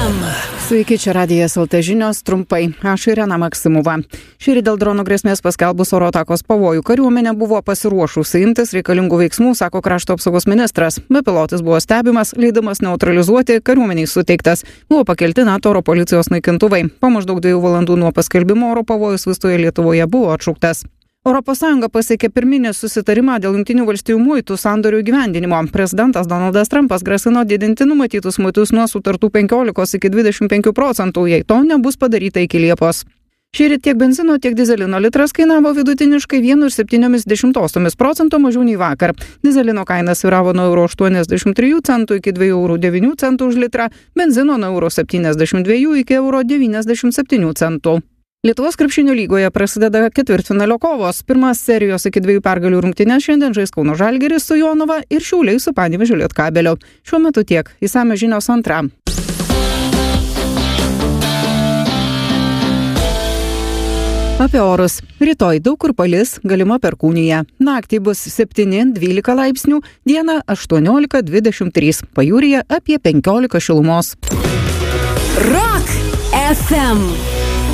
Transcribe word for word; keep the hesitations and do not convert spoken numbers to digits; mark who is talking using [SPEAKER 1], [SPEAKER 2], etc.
[SPEAKER 1] M.
[SPEAKER 2] Sveiki, čia Radijas L T žinios trumpai. Aš Irena Maksimova. Šįryt dėl dronų grėsmės paskelbus oro atakos pavojų kariuomenė buvo pasiruošusi imtis reikalingų veiksmų, sako krašto apsaugos ministras. Bepilotis buvo stebimas, leidimas neutralizuoti kariuomeniai suteiktas. Buvo pakelti NATO oro policijos naikintuvai. Po maždaug dviejų valandų nuo paskelbimo oro pavojus visoje Lietuvoje buvo atšauktas. Europos Sąjunga pasiekė pirminį susitarimą dėl Jungtinių valstijų muitų sandorių įgyvendinimo. Prezidentas Donaldas Trumpas grasino didinti numatytus muitus nuo sutartų penkiolikos iki dvidešimt penkių procentų, jei to nebus padaryta iki Liepos. Šįryt tiek benzino, tiek dizelino litras kainavo vidutiniškai vienu ir septyniomis dešimtosiomis procento mažiau nei vakar. Dizelino kaina svyravo nuo euro aštuoniasdešimt trijų centų iki dviejų eurų devynių centų už litrą, benzino nuo euro septyniasdešimt dviejų iki euro devyniasdešimt septynių centų. Lietuvos krepšinio lygoje prasideda ketvirtfinalio kovos. Pirmas serijos iki dviejų pergalių rungtynes šiandien žais Kauno Žalgiris su Jonava ir Šiauliai su Panevėžio Lietkabeliu. Šiuo metu tiek. Išsamios žinios antra. Apie orus. Rytoj daug kur palis, galima perkūnija. Naktį bus septyni dvylika laipsnių, dieną aštuoniolika dvidešimt trys. Pajūryje apie penkiolika šilumos.
[SPEAKER 1] Rock F M.